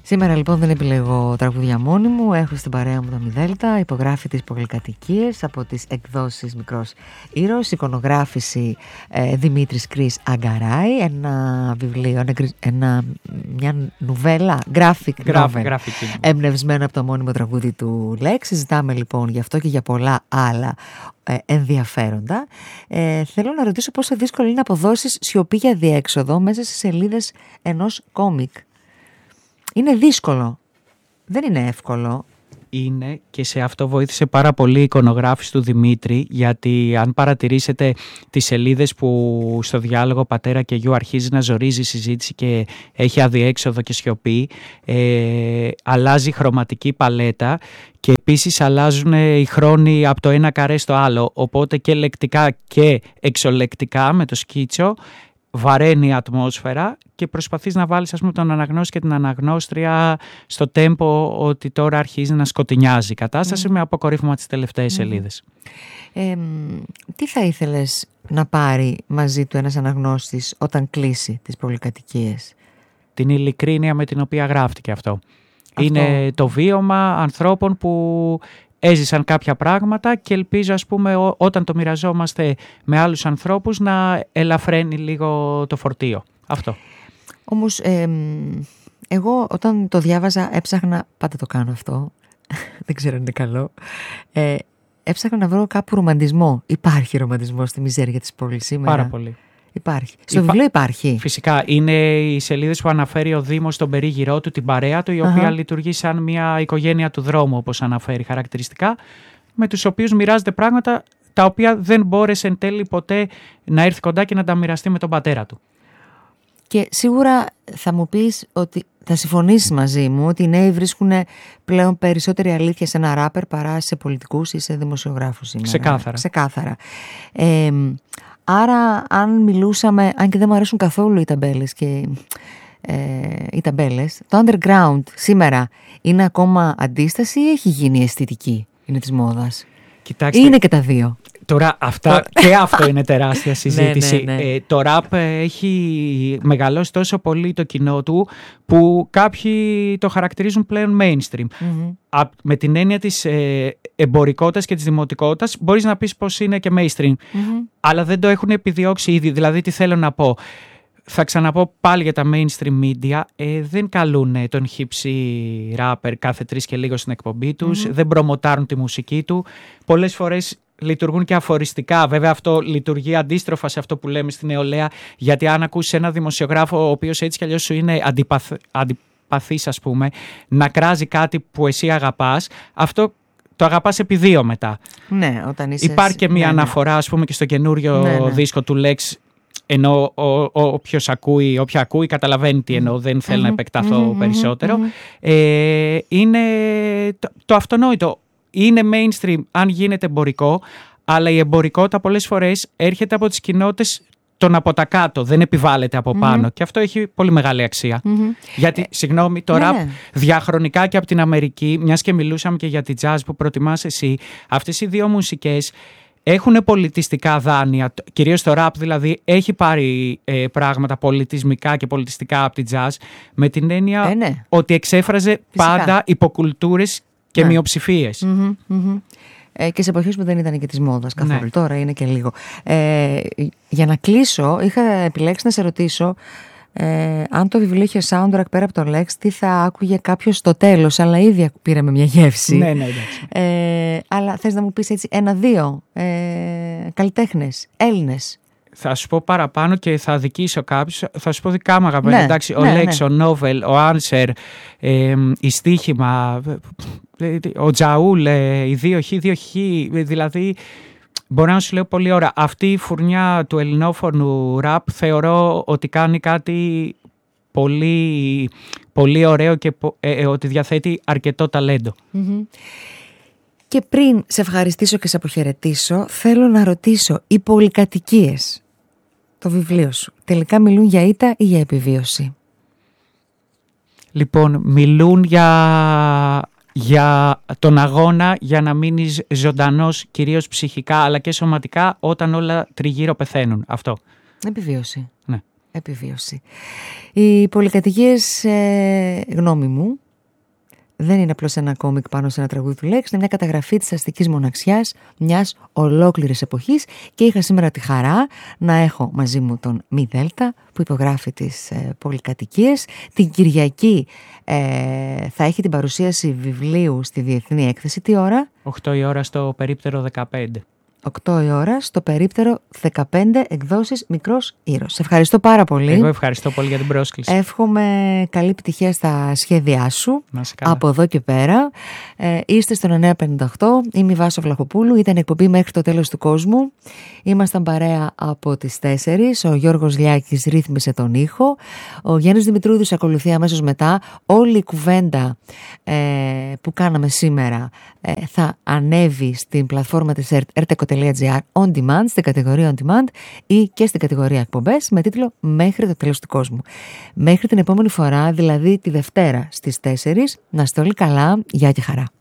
Σήμερα λοιπόν δεν επιλέγω τραγουδιά μόνη μου. Έχω στην παρέα μου τον Μιδέλτα, υπογράφει τις πολυκατοικίες από τις εκδόσεις Μικρός Ήρωος, εικονογράφηση Δημήτρης Κρίς Αγκαράη, ένα βιβλίο, μια νουβέλα, graphic novel, εμπνευσμένο από το μόνιμο τραγούδι του Λέξ. Συζητάμε λοιπόν γι' αυτό και για πολλά άλλα ενδιαφέροντα. Θέλω να ρωτήσω πόσο δύσκολο είναι να αποδώσεις σιωπή για διέξοδο μέσα στις σελίδες ενός κόμικ. Είναι δύσκολο. Δεν είναι εύκολο. Είναι, και σε αυτό βοήθησε πάρα πολύ η εικονογράφηση του Δημήτρη, γιατί αν παρατηρήσετε τις σελίδες που στο διάλογο πατέρα και γιου αρχίζει να ζορίζει η συζήτηση και έχει αδιέξοδο και σιωπή, αλλάζει η χρωματική παλέτα και επίσης αλλάζουν οι χρόνοι από το ένα καρέ στο άλλο, οπότε και λεκτικά και εξολεκτικά με το σκίτσο βαραίνει η ατμόσφαιρα και προσπαθείς να βάλεις, ας πούμε, τον αναγνώστη και την αναγνώστρια στο τέμπο ότι τώρα αρχίζει να σκοτεινιάζει η κατάσταση με αποκορύφωμα τις τελευταίες σελίδες. Τι θα ήθελες να πάρει μαζί του ένας αναγνώστης όταν κλείσει τις πολυκατοικίες? Την ειλικρίνεια με την οποία γράφτηκε αυτό. Είναι το βίωμα ανθρώπων που έζησαν κάποια πράγματα και ελπίζω, ας πούμε, όταν το μοιραζόμαστε με άλλους ανθρώπους να ελαφραίνει λίγο το φορτίο. Αυτό. Όμως εγώ όταν το διάβαζα έψαχνα, πάντα το κάνω αυτό, δεν ξέρω αν είναι καλό, έψαχνα να βρω κάπου ρομαντισμό. Υπάρχει ρομαντισμό στη μιζέρια της πόλης σήμερα? Πάρα πολύ. Υπάρχει. Στο βιβλίο υπάρχει. Φυσικά. Είναι οι σελίδες που αναφέρει ο Δήμος στον περίγυρό του, την παρέα του, η οποία λειτουργεί σαν μια οικογένεια του δρόμου, όπως αναφέρει χαρακτηριστικά, με τους οποίους μοιράζεται πράγματα τα οποία δεν μπόρεσε εν τέλει ποτέ να έρθει κοντά και να τα μοιραστεί με τον πατέρα του. Και σίγουρα θα μου πεις ότι θα συμφωνήσεις μαζί μου ότι οι νέοι βρίσκουν πλέον περισσότερη αλήθεια σε ένα ράπερ παρά σε πολιτικούς ή σε δημοσιογράφους σήμερα. Ξεκάθαρα. Άρα αν μιλούσαμε, αν και δεν μου αρέσουν καθόλου οι ταμπέλες και οι ταμπέλες, το underground σήμερα είναι ακόμα αντίσταση ή έχει γίνει αισθητική, είναι της μόδας? Κοιτάξτε, είναι και τα δύο. Τώρα και αυτό είναι τεράστια συζήτηση. Ναι. Το ραπ έχει μεγαλώσει τόσο πολύ το κοινό του που κάποιοι το χαρακτηρίζουν πλέον mainstream. Με την έννοια της εμπορικότητας και της δημοτικότητας μπορείς να πεις πως είναι και mainstream. Αλλά δεν το έχουν επιδιώξει ήδη. Δηλαδή τι θέλω να πω. Θα ξαναπώ πάλι για τα mainstream media, δεν καλούν τον hipsy rapper κάθε 3 και λίγο στην εκπομπή τους, δεν προμοτάρουν τη μουσική του. Πολλές φορές λειτουργούν και αφοριστικά. Βέβαια αυτό λειτουργεί αντίστροφα σε αυτό που λέμε στην νεολαία, γιατί αν ακούσεις ένα δημοσιογράφο ο οποίος έτσι κι αλλιώς σου είναι αντιπαθής, ας πούμε, να κράζει κάτι που εσύ αγαπάς, αυτό το αγαπάς επί 2 μετά. Ναι, όταν είσαι... Υπάρχει και μια αναφορά, ας πούμε, και στο καινούριο δίσκο του Lex, ενώ όποια ακούει καταλαβαίνει τι εννοώ, δεν θέλω να επεκταθώ περισσότερο. Είναι το αυτονόητο. Είναι mainstream αν γίνεται εμπορικό, αλλά η εμπορικότητα πολλές φορές έρχεται από τις κοινότητες των από τα κάτω, δεν επιβάλλεται από πάνω. Και αυτό έχει πολύ μεγάλη αξία. Γιατί, συγγνώμη, το ραπ διαχρονικά και από την Αμερική, μιας και μιλούσαμε και για τη jazz που προτιμάς εσύ, αυτές οι δύο μουσικές έχουν πολιτιστικά δάνεια, κυρίως το ραπ δηλαδή έχει πάρει πράγματα πολιτισμικά και πολιτιστικά από τη jazz, με την έννοια ότι εξέφραζε πάντα υποκουλτούρες και μειοψηφίες. Και σε εποχές που δεν ήταν και της μόδας καθόλου, τώρα είναι και λίγο. Για να κλείσω, είχα επιλέξει να σε ρωτήσω αν το βιβλίο είχε soundtrack πέρα από το Lex, τι θα άκουγε κάποιος στο τέλος, αλλά ήδη πήραμε μια γεύση. Ναι, εντάξει. Αλλά θες να μου πεις έτσι 1-2 καλλιτέχνες, Έλληνες? Θα σου πω παραπάνω και θα αδικήσω κάποιους. Θα σου πω δικά μου αγαπημένα. Εντάξει, ο Λέξ, ο Νόβελ, ο Άνσερ, η Στίχημα, ο Τζαούλ, η 2Χ, δηλαδή μπορώ να σου λέω πολλή ώρα. Αυτή η φουρνιά του ελληνόφωνου ραπ θεωρώ ότι κάνει κάτι πολύ, πολύ ωραίο και ότι διαθέτει αρκετό ταλέντο. Και πριν σε ευχαριστήσω και σε αποχαιρετήσω, θέλω να ρωτήσω, οι πολυκατοικίες, το βιβλίο σου, τελικά μιλούν για ήττα ή για επιβίωση? Λοιπόν, μιλούν για τον αγώνα για να μείνεις ζωντανός, κυρίως ψυχικά αλλά και σωματικά, όταν όλα τριγύρω πεθαίνουν. Αυτό. Επιβίωση. Ναι. επιβίωση. Οι πολυκατοικίες, γνώμη μου, δεν είναι απλώς ένα κόμικ πάνω σε ένα τραγούδι του Λέξ, είναι μια καταγραφή της αστικής μοναξιάς μιας ολόκληρης εποχής και είχα σήμερα τη χαρά να έχω μαζί μου τον Μη Δέλτα που υπογράφει τις πολυκατοικίες. Την Κυριακή θα έχει την παρουσίαση βιβλίου στη Διεθνή Έκθεση. Τι ώρα? 8 η ώρα στο περίπτερο 15. 8 η ώρα στο περίπτερο 15, εκδόσεις Μικρός Ήρος. Σε ευχαριστώ πάρα πολύ. Εγώ ευχαριστώ πολύ για την πρόσκληση. Εύχομαι καλή επιτυχία στα σχέδιά σου. Από εδώ και πέρα. Είστε στο 958. Είμαι η Βάσο Βλαχοπούλου. Ήταν εκπομπή Μέχρι το τέλος του κόσμου. Ήμασταν παρέα από τις 4. Ο Γιώργος Λιάκης ρύθμισε τον ήχο. Ο Γιάννης Δημητρούδης ακολουθεί αμέσως μετά. Όλη η κουβέντα που κάναμε σήμερα θα ανέβει στην πλατφόρμα της rteko.gr on demand, στην κατηγορία on demand ή και στην κατηγορία εκπομπές με τίτλο Μέχρι το τέλος του κόσμου. Μέχρι την επόμενη φορά, δηλαδή τη Δευτέρα στις 4, να είστε όλοι καλά, γεια και χαρά.